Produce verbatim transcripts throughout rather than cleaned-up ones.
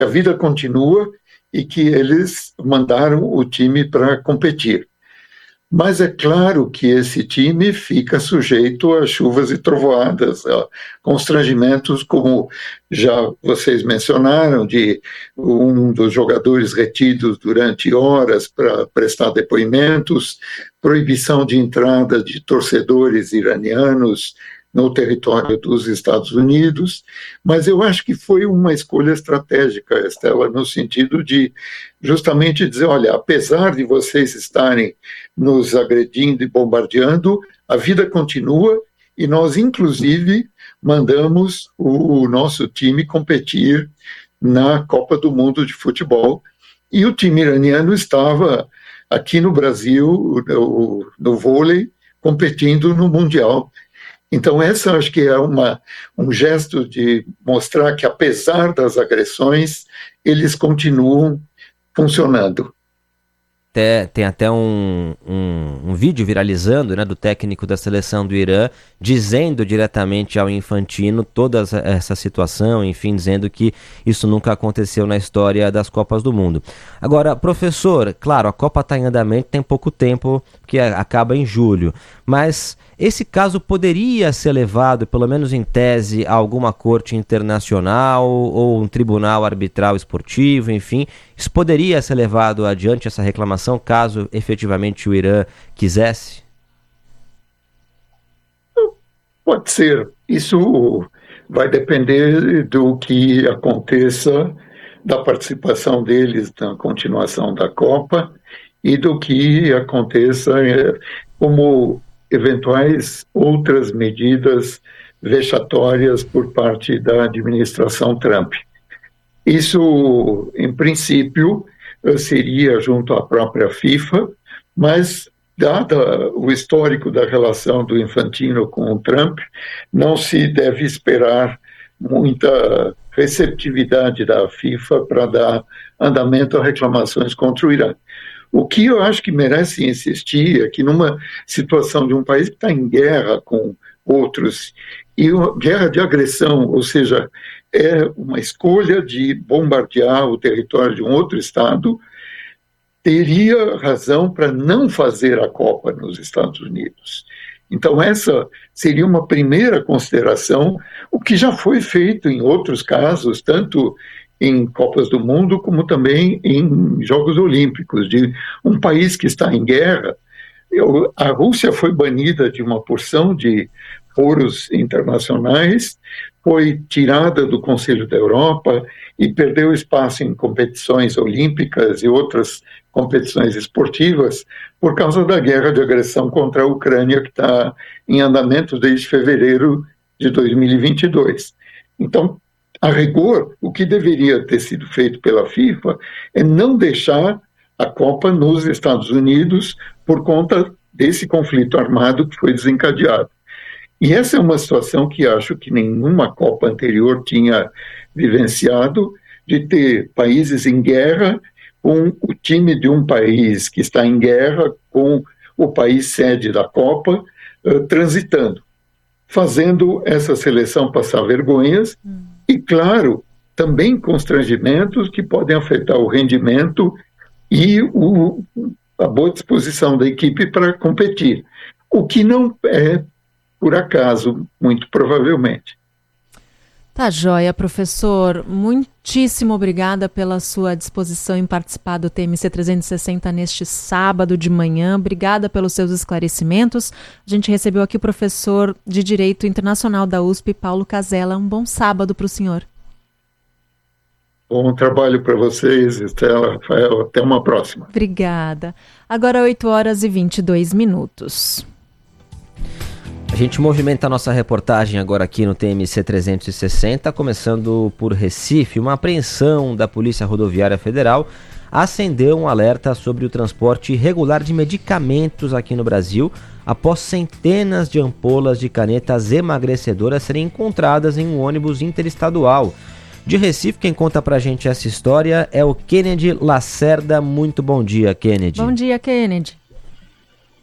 a vida continua e que eles mandaram o time para competir. Mas é claro que esse time fica sujeito a chuvas e trovoadas, a constrangimentos, como já vocês mencionaram, de um dos jogadores retidos durante horas para prestar depoimentos, proibição de entrada de torcedores iranianos no território dos Estados Unidos, mas eu acho que foi uma escolha estratégica, Estela, no sentido de justamente dizer, olha, apesar de vocês estarem nos agredindo e bombardeando, a vida continua e nós, inclusive, mandamos o nosso time competir na Copa do Mundo de Futebol e o time iraniano estava aqui no Brasil, no, no vôlei, competindo no Mundial. Então, essa acho que é uma, um gesto de mostrar que, apesar das agressões, eles continuam funcionando. Até, tem até um, um, um vídeo viralizando, né, do técnico da seleção do Irã, dizendo diretamente ao Infantino toda essa situação, enfim, dizendo que isso nunca aconteceu na história das Copas do Mundo. Agora, professor, claro, a Copa está em andamento, tem pouco tempo, que acaba em julho, mas esse caso poderia ser levado, pelo menos em tese, a alguma corte internacional ou um tribunal arbitral esportivo, enfim, isso poderia ser levado adiante, essa reclamação, caso efetivamente o Irã quisesse? Pode ser. Isso vai depender do que aconteça, da participação deles na continuação da Copa e do que aconteça como eventuais outras medidas vexatórias por parte da administração Trump. Isso, em princípio, seria junto à própria FIFA, mas, dado o histórico da relação do Infantino com o Trump, não se deve esperar muita receptividade da FIFA para dar andamento a reclamações contra o Irã. O que eu acho que merece insistir é que numa situação de um país que está em guerra com outros, e uma guerra de agressão, ou seja, é uma escolha de bombardear o território de um outro Estado, teria razão para não fazer a Copa nos Estados Unidos. Então essa seria uma primeira consideração, o que já foi feito em outros casos, tanto em Copas do Mundo, como também em Jogos Olímpicos, de um país que está em guerra. Eu, a Rússia foi banida de uma porção de foros internacionais, foi tirada do Conselho da Europa e perdeu espaço em competições olímpicas e outras competições esportivas por causa da guerra de agressão contra a Ucrânia, que está em andamento desde fevereiro de dois mil e vinte e dois. Então, a rigor, o que deveria ter sido feito pela FIFA é não deixar a Copa nos Estados Unidos por conta desse conflito armado que foi desencadeado. E essa é uma situação que acho que nenhuma Copa anterior tinha vivenciado, de ter países em guerra com o time de um país que está em guerra com o país sede da Copa uh, transitando, fazendo essa seleção passar vergonhas. Hum. E, claro, também constrangimentos que podem afetar o rendimento e o, a boa disposição da equipe para competir, o que não é por acaso, muito provavelmente. Tá joia, professor. Muitíssimo obrigada pela sua disposição em participar do T M C trezentos e sessenta neste sábado de manhã. Obrigada pelos seus esclarecimentos. A gente recebeu aqui o professor de Direito Internacional da U S P, Paulo Casella. Um bom sábado para o senhor. Bom trabalho para vocês, Estela, Rafael. Até uma próxima. Obrigada. Agora oito horas e vinte e dois minutos. A gente movimenta a nossa reportagem agora aqui no T M C trezentos e sessenta, começando por Recife. Uma apreensão da Polícia Rodoviária Federal acendeu um alerta sobre o transporte irregular de medicamentos aqui no Brasil, após centenas de ampolas de canetas emagrecedoras serem encontradas em um ônibus interestadual. De Recife, quem conta pra gente essa história é o Kennedy Lacerda. Muito bom dia, Kennedy. Bom dia, Kennedy.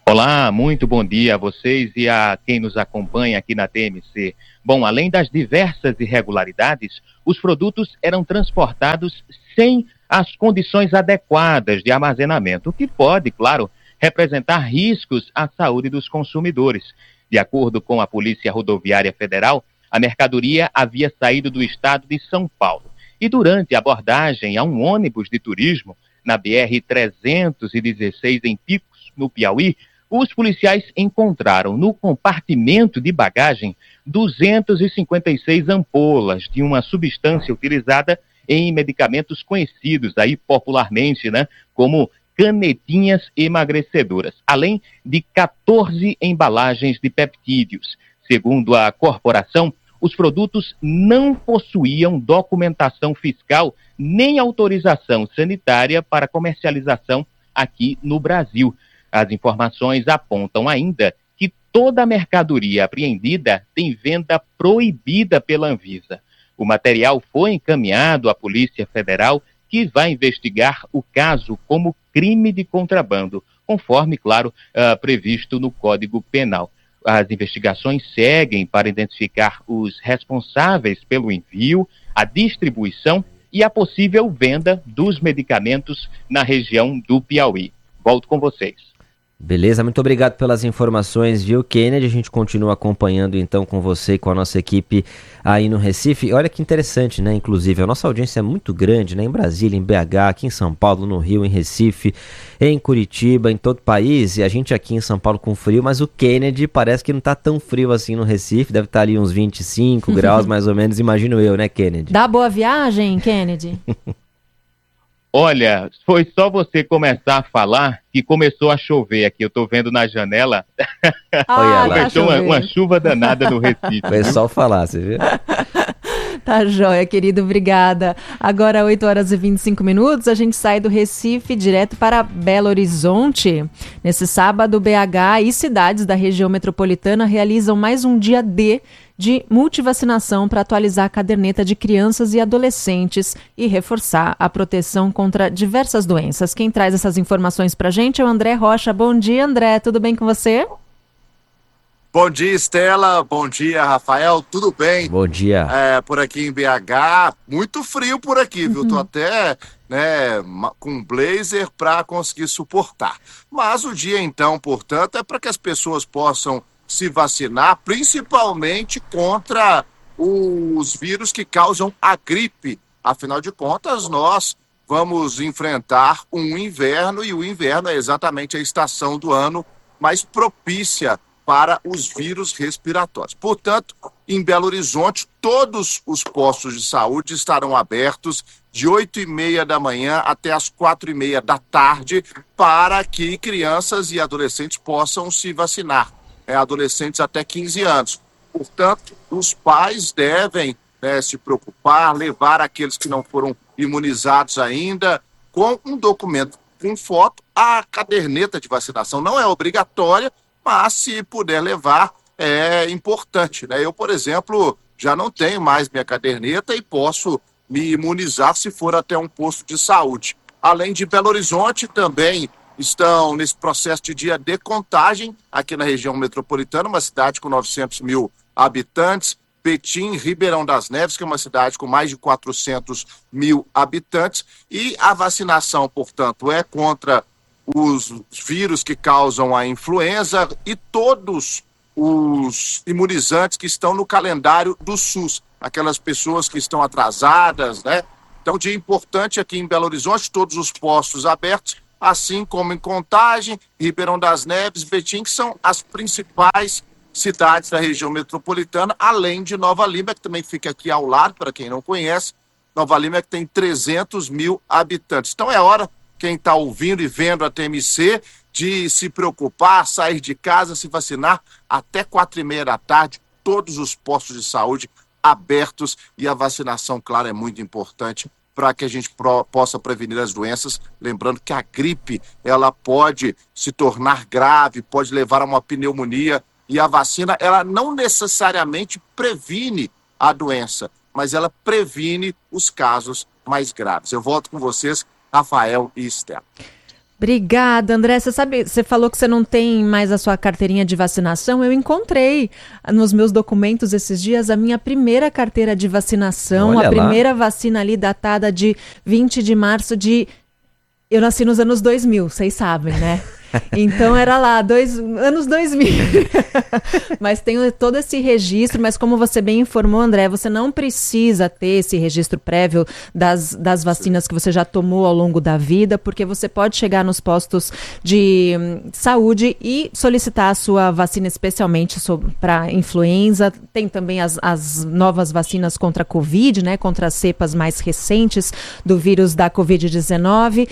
Olá, muito bom dia a vocês e a quem nos acompanha aqui na T M C. Bom, além das diversas irregularidades, os produtos eram transportados sem as condições adequadas de armazenamento, o que pode, claro, representar riscos à saúde dos consumidores. De acordo com a Polícia Rodoviária Federal, a mercadoria havia saído do estado de São Paulo e durante a abordagem a um ônibus de turismo na B R trezentos e dezesseis em Picos, no Piauí, os policiais encontraram no compartimento de bagagem duzentas e cinquenta e seis ampolas de uma substância utilizada em medicamentos conhecidos aí popularmente, né, como canetinhas emagrecedoras, além de quatorze embalagens de peptídeos. Segundo a corporação, os produtos não possuíam documentação fiscal nem autorização sanitária para comercialização aqui no Brasil. As informações apontam ainda que toda a mercadoria apreendida tem venda proibida pela Anvisa. O material foi encaminhado à Polícia Federal, que vai investigar o caso como crime de contrabando, conforme, claro, uh, previsto no Código Penal. As investigações seguem para identificar os responsáveis pelo envio, a distribuição e a possível venda dos medicamentos na região do Piauí. Volto com vocês. Beleza, muito obrigado pelas informações, viu, Kennedy? A gente continua acompanhando então com você e com a nossa equipe aí no Recife. Olha que interessante, né? Inclusive, a nossa audiência é muito grande, né? Em Brasília, em B H, aqui em São Paulo, no Rio, em Recife, em Curitiba, em todo o país. E a gente aqui em São Paulo com frio, mas o Kennedy parece que não tá tão frio assim no Recife. Deve estar ali uns vinte e cinco graus, mais ou menos, imagino eu, né, Kennedy? Dá boa viagem, Kennedy? Olha, foi só você começar a falar que começou a chover aqui. Eu tô vendo na janela. Ah, começou tá uma, uma chuva danada no Recife. Foi só falar, você viu? Tá joia, querido, obrigada. Agora, oito horas e vinte e cinco minutos, a gente sai do Recife direto para Belo Horizonte. Nesse sábado, B H e cidades da região metropolitana realizam mais um dia D de multivacinação para atualizar a caderneta de crianças e adolescentes e reforçar a proteção contra diversas doenças. Quem traz essas informações para a gente é o André Rocha. Bom dia, André. Tudo bem com você? Bom dia, Estela. Bom dia, Rafael. Tudo bem? Bom dia. É, por aqui em B H, muito frio por aqui, viu? Uhum. Tô até né, com blazer para conseguir suportar. Mas o dia, então, portanto, é para que as pessoas possam se vacinar, principalmente contra os vírus que causam a gripe. Afinal de contas, nós vamos enfrentar um inverno, e o inverno é exatamente a estação do ano mais propícia para os vírus respiratórios. Portanto, em Belo Horizonte, todos os postos de saúde estarão abertos de oito e meia da manhã até as quatro e meia da tarde para que crianças e adolescentes possam se vacinar. É, adolescentes até quinze anos. Portanto, os pais devem né, se preocupar, levar aqueles que não foram imunizados ainda com um documento com foto. A caderneta de vacinação não é obrigatória, mas se puder levar, é importante. Né? Eu, por exemplo, já não tenho mais minha caderneta e posso me imunizar se for até um posto de saúde. Além de Belo Horizonte, também estão nesse processo de dia de contagem aqui na região metropolitana, uma cidade com novecentos mil habitantes, Betim, Ribeirão das Neves, que é uma cidade com mais de quatrocentos mil habitantes, e a vacinação, portanto, é contra os vírus que causam a influenza e todos os imunizantes que estão no calendário do SUS, aquelas pessoas que estão atrasadas, né? Então, dia importante aqui em Belo Horizonte, todos os postos abertos, assim como em Contagem, Ribeirão das Neves, Betim, que são as principais cidades da região metropolitana, além de Nova Lima, que também fica aqui ao lado, para quem não conhece. Nova Lima que tem trezentos mil habitantes. Então é hora, quem está ouvindo e vendo a T M C, de se preocupar, sair de casa, se vacinar até quatro e meia da tarde, todos os postos de saúde abertos, e a vacinação, claro, é muito importante para que a gente pro, possa prevenir as doenças, lembrando que a gripe, ela pode se tornar grave, pode levar a uma pneumonia, e a vacina, ela não necessariamente previne a doença, mas ela previne os casos mais graves. Eu volto com vocês, Rafael e Estela. Obrigada, André. Você sabe, você falou que você não tem mais a sua carteirinha de vacinação. Eu encontrei nos meus documentos esses dias a minha primeira carteira de vacinação, Olha a primeira lá. vacina ali datada de vinte de março de... Eu nasci nos anos dois mil, vocês sabem, né? Então era lá, dois, anos dois mil. Mas tem todo esse registro, mas como você bem informou, André, você não precisa ter esse registro prévio das, das vacinas que você já tomou ao longo da vida, porque você pode chegar nos postos de hum, saúde e solicitar a sua vacina especialmente para influenza. Tem também as, as novas vacinas contra a Covid, né, contra as cepas mais recentes do vírus da covid dezenove.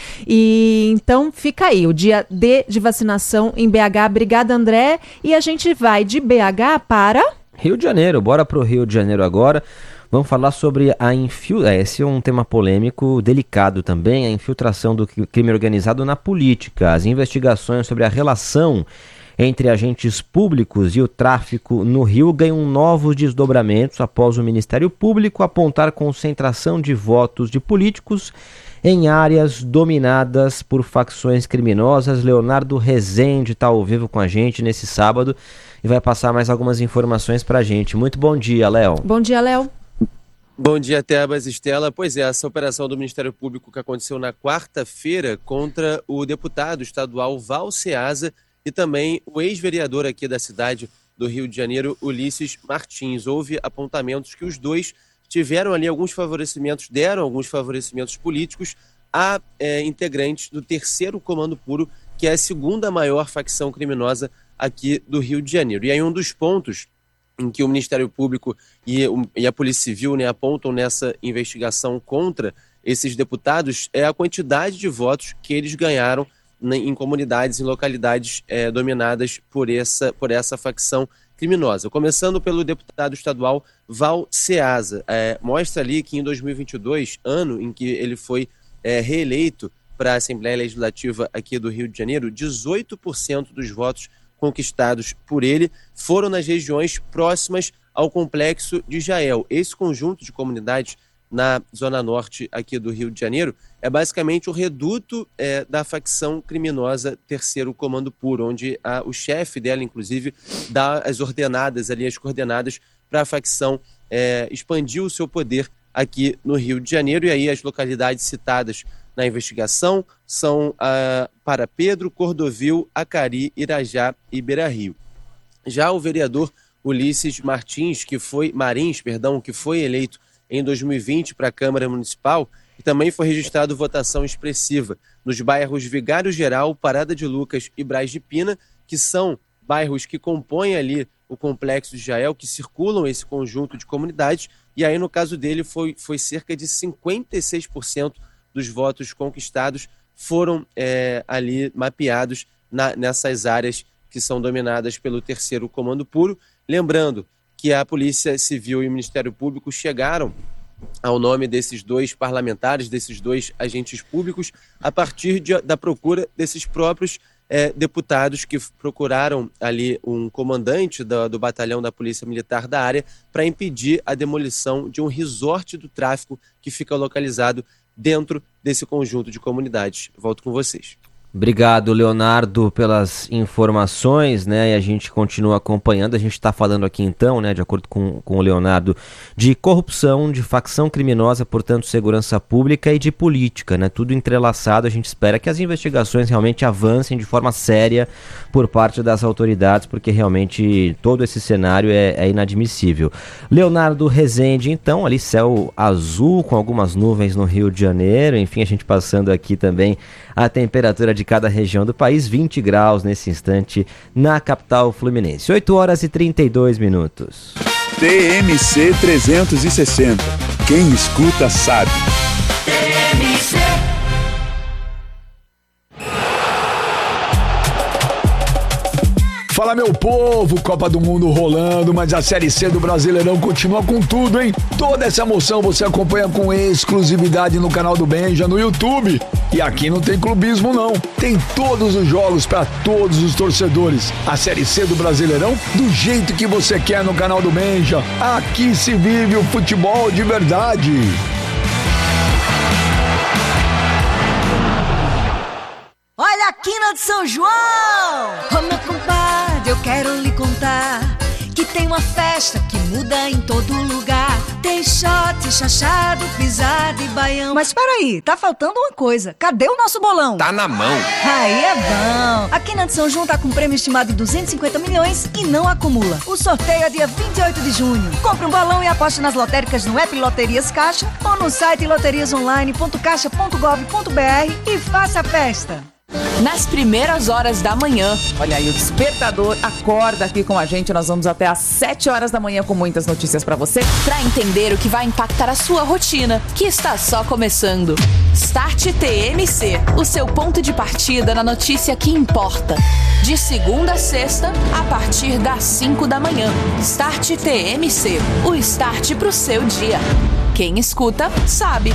E então fica aí, o dia D de vacinação em B H. Obrigada, André. E a gente vai de B H para... Rio de Janeiro. Bora pro Rio de Janeiro agora. Vamos falar sobre a infiltração. Esse é um tema polêmico, delicado também, a infiltração do crime organizado na política. As investigações sobre a relação entre agentes públicos e o tráfico no Rio ganham novos desdobramentos após o Ministério Público apontar concentração de votos de políticos em áreas dominadas por facções criminosas. Leonardo Rezende está ao vivo com a gente nesse sábado e vai passar mais algumas informações para a gente. Muito bom dia, Léo. Bom dia, Léo. Bom dia, Tebas, Estela. Pois é, essa operação do Ministério Público que aconteceu na quarta-feira contra o deputado estadual Val Ceasa e também o ex-vereador aqui da cidade do Rio de Janeiro, Ulisses Martins. Houve apontamentos que os dois tiveram ali alguns favorecimentos, deram alguns favorecimentos políticos a é, integrantes do terceiro Comando Puro, que é a segunda maior facção criminosa aqui do Rio de Janeiro. E aí um dos pontos em que o Ministério Público e, e a Polícia Civil, né, apontam nessa investigação contra esses deputados é a quantidade de votos que eles ganharam em comunidades, em localidades é, dominadas por essa, por essa facção criminosa. Começando pelo deputado estadual Val Ceasa. É, mostra ali que em dois mil e vinte e dois, ano em que ele foi é, reeleito para a Assembleia Legislativa aqui do Rio de Janeiro, dezoito por cento dos votos conquistados por ele foram nas regiões próximas ao Complexo de Jael. Esse conjunto de comunidades na zona norte aqui do Rio de Janeiro é basicamente o reduto é, da facção criminosa Terceiro Comando Puro, onde a, o chefe dela, inclusive, dá as ordenadas ali, as coordenadas para a facção é, expandir o seu poder aqui no Rio de Janeiro. E aí as localidades citadas na investigação são a Para Pedro, Cordovil, Acari, Irajá e Beira-Rio. Já o vereador Ulisses Martins, que foi Marins, perdão, que foi eleito em dois mil e vinte para a Câmara Municipal, e também foi registrado votação expressiva nos bairros Vigário Geral, Parada de Lucas e Braz de Pina, que são bairros que compõem ali o Complexo de Jael, que circulam esse conjunto de comunidades, e aí no caso dele foi, foi cerca de cinquenta e seis por cento dos votos conquistados foram é, ali mapeados na, nessas áreas que são dominadas pelo Terceiro Comando Puro. Lembrando que a Polícia Civil e o Ministério Público chegaram ao nome desses dois parlamentares, desses dois agentes públicos, a partir de, da procura desses próprios é, deputados que procuraram ali um comandante do, do batalhão da Polícia Militar da área para impedir a demolição de um resort do tráfico que fica localizado dentro desse conjunto de comunidades. Volto com vocês. Obrigado, Leonardo, pelas informações, né? E a gente continua acompanhando. A gente está falando aqui então, né, de acordo com, com o Leonardo, de corrupção, de facção criminosa, portanto, segurança pública e de política, né? Tudo entrelaçado. A gente espera que as investigações realmente avancem de forma séria por parte das autoridades, porque realmente todo esse cenário é, é inadmissível. Leonardo Rezende, então, ali céu azul com algumas nuvens no Rio de Janeiro. Enfim, a gente passando aqui também a temperatura de cada região do país, vinte graus nesse instante na capital fluminense. oito horas e trinta e dois minutos. T M C trezentos e sessenta. Quem escuta sabe. T M C. Fala, meu povo, Copa do Mundo rolando, mas a Série C do Brasileirão continua com tudo, hein? Toda essa emoção você acompanha com exclusividade no canal do Benja no YouTube. E aqui não tem clubismo não, tem todos os jogos para todos os torcedores. A Série C do Brasileirão do jeito que você quer no canal do Benja. Aqui se vive o futebol de verdade. Olha da Quina de São João. Ô meu compadre, eu quero lhe contar que tem uma festa que muda em todo lugar. Tem shot, chachado, pisada e baião. Mas peraí, tá faltando uma coisa. Cadê o nosso bolão? Tá na mão. Aí é bom. A Quina de São João tá com um prêmio estimado de duzentos e cinquenta milhões e não acumula. O sorteio é dia vinte e oito de junho. Compre um balão e aposte nas lotéricas no app Loterias Caixa ou no site loterias online ponto caixa ponto gov ponto br e faça a festa. Nas primeiras horas da manhã. Olha aí, o Despertador acorda aqui com a gente. Nós vamos até às sete horas da manhã com muitas notícias pra você. Pra entender o que vai impactar a sua rotina, que está só começando. Start T M C, o seu ponto de partida na notícia que importa. De segunda a sexta, a partir das cinco da manhã. Start T M C, o start pro seu dia. Quem escuta, sabe.